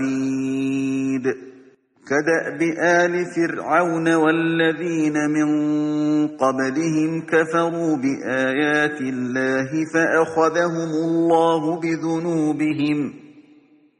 عنيد كدأب آل فرعون والذين من قبلهم كفروا بآيات الله فأخذهم الله بذنوبهم